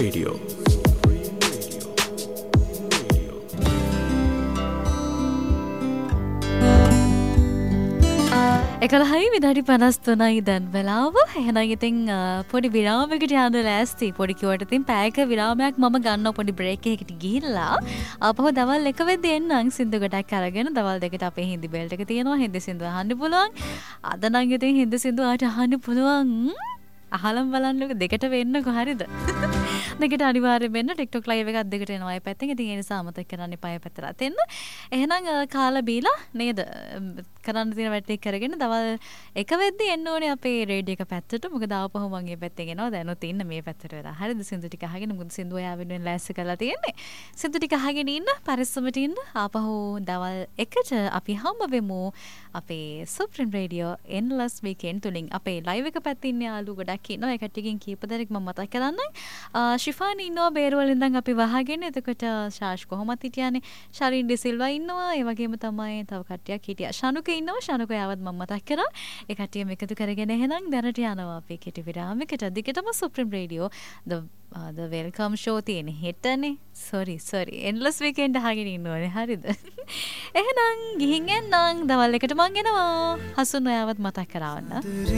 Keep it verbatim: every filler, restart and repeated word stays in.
Radio. එකලහයි විනාඩි පනස් තුනයි දැන් වෙලාව. එහෙනම් ඉතින් පොඩි විරාමයකට යන්න ලෑස්ති. පොඩි කිව්වට ඉතින් පැයක විරාමයක් මම ගන්නවා පොඩි බ්‍රේක් එකකට ගිහිල්ලා. ආපහු දවල් එක වෙද්දී එන්නම් සින්දු කොටක් අරගෙන දවල් දෙකට අපේ හින්දි බෙල්ට් එක තියෙනවා. හින්දි සින්දු අහන්න පුළුවන්. අද නම් ඉතින් හින්දි සින්දු ආට අහන්න පුළුවන්. අහලම් බලන්නක දෙකට වෙන්නකො හරිද? දෙකට අනිවාර්යෙන් වෙන්න TikTok live එකක් දෙකට එනවා. ඒ පැත්තෙන් ඉතින් ඒ නිසා අමතක කරන්න එපා ඒ පැත්තට එන්න. එහෙනම් කාලා බීලා නේද? කරන්න තියෙන වැඩ ටික කරගෙන දවල් එක වෙද්දී එන්න ඕනේ අපේ රේඩියෝ එක පැත්තට. මොකද ආපහු මම මේ පැත්තෙන් එනවා. දැනුත් ඉන්න මේ පැත්තට වෙලා. හරිද? සින්දු ටික අහගෙන මොකද සින්දු ඔයා වෙනුවෙන් ලෑස්ති කරලා තියෙන්නේ. සින්දු ටික අහගෙන ඉන්න පරිස්සමට ඉන්න. ආපහු දවල් එකට අපි හම්බ වෙමු. අපේ Supreme Radio Endless Weekend තුලින් අපේ live එක පැත්තේ ඉන්න යාළුවෝ ගොඩක් ඉන්නවා. ඒ කට්ටියකින් කීප දෙනෙක් මම මතක් කරන්නම්. ශිෆානි ඉන්නවා බේරුවල ඉඳන් අපි වහගෙන. එතකොට ශාෂ් කොහොමත් හිටියානේ. ශරින් ඩිසිල්වා ඉන්නවා. ඒ වගේම තමයි තව කට්ටියක් හිටියා. ශනුක ඉන්නවා. ශනුක යාවත් මම මතක් කරා. ඒ කට්ටියම එකතු කරගෙන එහෙනම් දැනට යනවා අපි කෙටි විරාමයකට. දිගටම Supreme Radio the uh, the welcome show තියෙන හෙටනේ. sorry sorry endless weekend අහගෙන ඉන්නවනේ. හරිද? එහෙනම් ගිහින් එන්නම්. දවල් එකට මං එනවා. හසුන් ඔයාවත් මතක් කරවන්න.